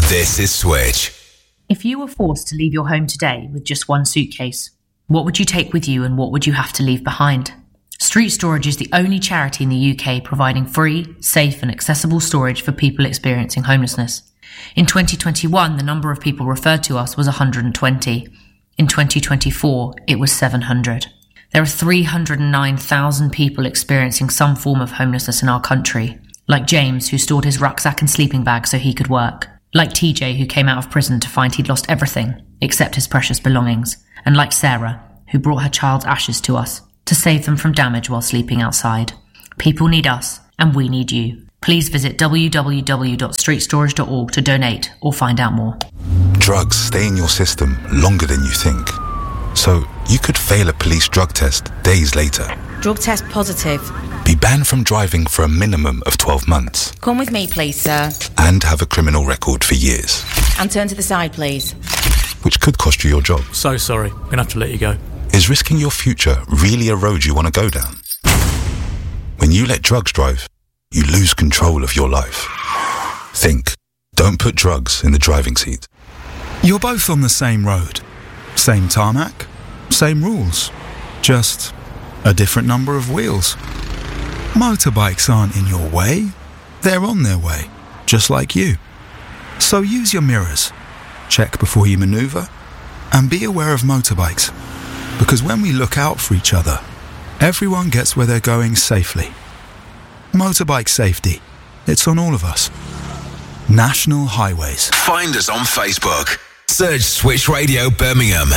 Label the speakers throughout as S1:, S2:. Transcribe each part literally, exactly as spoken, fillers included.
S1: This is Switch.
S2: If you were forced to leave your home today with just one suitcase, what would you take with you and what would you have to leave behind? Street Storage is the only charity in the U K providing free, safe and accessible storage for people experiencing homelessness. In twenty twenty-one, the number of people referred to us was one hundred twenty. In twenty twenty-four, it was seven hundred. There are three hundred nine thousand people experiencing some form of homelessness in our country, like James, who stored his rucksack and sleeping bag so he could work, like T J, who came out of prison to find he'd lost everything except his precious belongings, and like Sarah, who brought her child's ashes to us to save them from damage while sleeping outside. People need us, and we need you. Please visit w w w dot street storage dot org to donate or find out more.
S3: Drugs stay in your system longer than you think. So you could fail a police drug test days later.
S4: Drug test positive.
S3: Be banned from driving for a minimum of twelve months.
S4: Come with me, please, sir.
S3: And have a criminal record for years.
S4: And turn to the side, please.
S3: Which could cost you your job.
S5: So sorry, I'm gonna have to let you go.
S3: Is risking your future really a road you want to go down? When you let drugs drive, you lose control of your life. Think. Don't put drugs in the driving seat.
S6: You're both on the same road. Same tarmac. Same rules. Just a different number of wheels. Motorbikes aren't in your way. They're on their way, just like you. So use your mirrors. Check before you maneuver. And be aware of motorbikes. Because when we look out for each other, everyone gets where they're going safely. Motorbike safety. It's on all of us. National Highways.
S1: Find us on Facebook. Search Switch Radio Birmingham.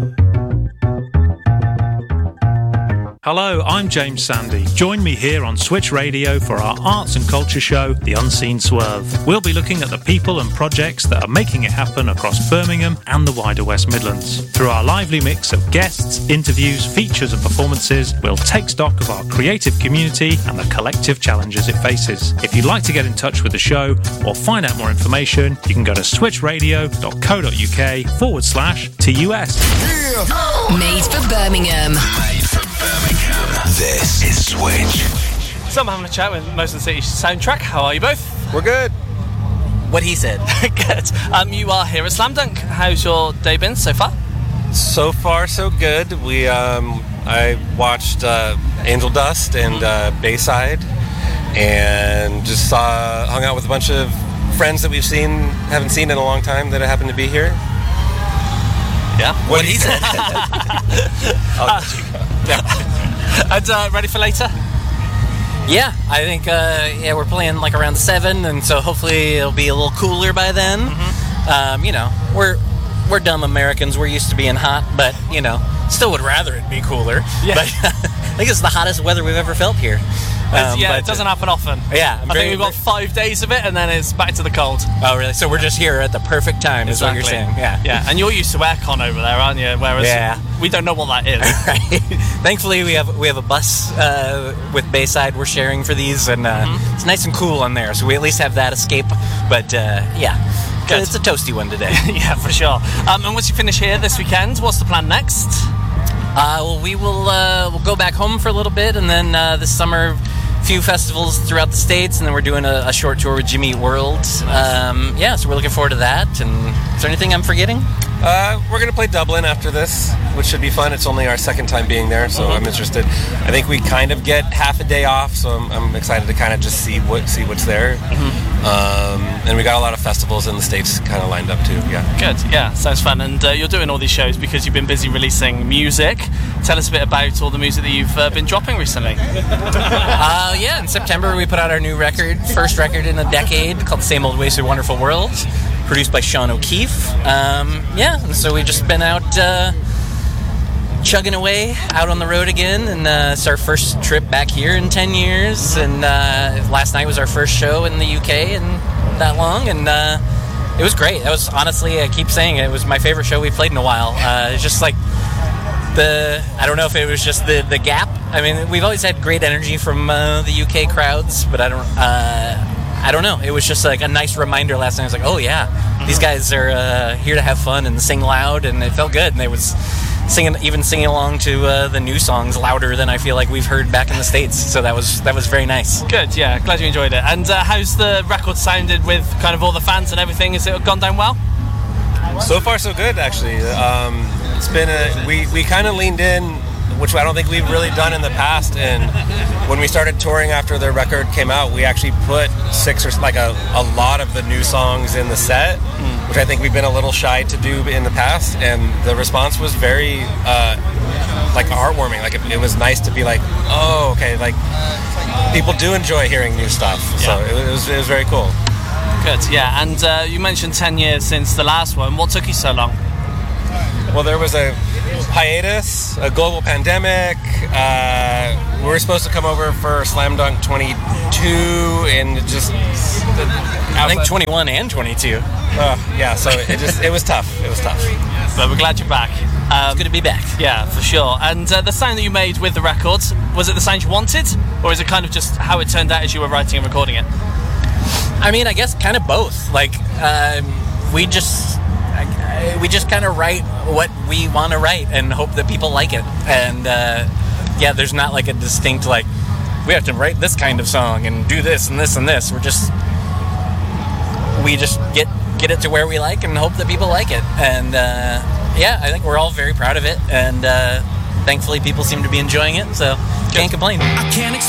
S5: Hello, I'm James Sandy. Join me here on Switch Radio for our arts and culture show, The Unseen Swerve. We'll be looking at the people and projects that are making it happen across Birmingham and the wider West Midlands. Through our lively mix of guests, interviews, features and performances, we'll take stock of our creative community and the collective challenges it faces. If you'd like to get in touch with the show or find out more information, you can go to switchradio.co.uk forward slash TUS.
S1: Yeah.
S7: Made for Birmingham.
S1: Made for Birmingham. This is Switch.
S8: So I'm having a chat with Most of the City Soundtrack. How are you both?
S9: We're good.
S8: What he said. Good. Um, you are here at Slam Dunk. How's your day been so far?
S9: So far, so good. We, um, I watched uh, Angel Dust and uh, Bayside, and just saw, hung out with a bunch of friends that we've seen, haven't seen in a long time that happen to be here.
S8: Yeah.
S9: What, what he said.
S8: uh, yeah. And uh, ready for later?
S10: Yeah, I think uh, yeah we're playing like around seven, and so hopefully it'll be a little cooler by then. Mm-hmm. Um, you know, we're we're dumb Americans. We're used to being hot, but you know, still would rather it be cooler. Yeah. But I think it's the hottest weather we've ever felt here.
S8: Um, yeah, but, it doesn't happen often.
S10: Yeah, I'm
S8: I
S10: very,
S8: think we've got five days of it, and then it's back to the cold.
S10: Oh, really? So we're just here at the perfect time, is
S8: exactly.
S10: what you're saying? Yeah,
S8: yeah. And you're used to aircon over there, aren't you? Whereas
S10: yeah.
S8: we don't know what that is.
S10: Right. Thankfully, we have we have a bus uh, with Bayside. We're sharing for these, and uh, mm-hmm. it's nice and cool on there. So we at least have that escape. But uh, yeah, Good. It's a toasty one today.
S8: Yeah, for sure. Um, and once you finish here this weekend, what's the plan next?
S10: Uh, well, we will uh, we'll go back home for a little bit, and then uh, this summer, a few festivals throughout the States, and then we're doing a, a short tour with Jimmy Eat World. Um, yeah, so we're looking forward to that. And is there anything I'm forgetting?
S9: Uh, we're going to play Dublin after this, which should be fun. It's only our second time being there, so mm-hmm. I'm interested. I think we kind of get half a day off, so I'm, I'm excited to kind of just see what see what's there. Mm-hmm. Um, and we got a lot of festivals in the States kind of lined up too. Yeah.
S8: Good. Yeah, sounds fun. And uh, you're doing all these shows because you've been busy releasing music. Tell us a bit about all the music that you've uh, been dropping recently.
S10: uh, yeah, in September we put out our new record, first record in a decade, called Same Old Wasted Wonderful World, produced by Sean O'Keefe. Um, yeah, and so we've just been out uh, chugging away, out on the road again, and uh, it's our first trip back here in ten years, and uh, last night was our first show in the U K in that long, and uh, it was great. That was, honestly, I keep saying it, it was my favorite show we played in a while. Uh, it's just like the, I don't know if it was just the, the gap. I mean, we've always had great energy from uh, the U K crowds, but I don't, uh, I don't know. It was just like a nice reminder last night. I was like, oh yeah, mm-hmm. these guys are uh, here to have fun and sing loud, and it felt good. And it was, singing, even singing along to uh, the new songs louder than I feel like we've heard back in the States. So that was that was very nice.
S8: Good, yeah, glad you enjoyed it. And uh, how's the record sounded with kind of all the fans and everything? Has it gone down well?
S9: So far, so good, actually. Um, it's been a, we, we kind of leaned in, which I don't think we've really done in the past. And when we started touring after the record came out, we actually put six or like a, a lot of the new songs in the set, mm. which I think we've been a little shy to do in the past. And the response was very uh, like heartwarming. Like it, it was nice to be like, oh, okay, like people do enjoy hearing new stuff. So yeah. it, it was it was very cool.
S8: Good, yeah. And uh, you mentioned ten years since the last one. What took you so long?
S9: Well, there was a hiatus, a global pandemic. Uh, we were supposed to come over for Slam Dunk twenty-two, and it just...
S10: I think twenty-one and twenty-two.
S9: Uh, yeah, so it just it was tough. It was tough.
S8: But we're glad you're back. Um,
S10: it's good to be back.
S8: Yeah, for sure. And uh, the sound that you made with the records, was it the sound you wanted? Or is it kind of just how it turned out as you were writing and recording it?
S10: I mean, I guess kind of both. Like, um, we just... we just kind of write what we want to write and hope that people like it. And uh, yeah, there's not like a distinct like we have to write this kind of song and do this and this and this. We're just we just get get it to where we like and hope that people like it. And uh, yeah, I think we're all very proud of it. And uh, thankfully, people seem to be enjoying it. So can't complain. I can't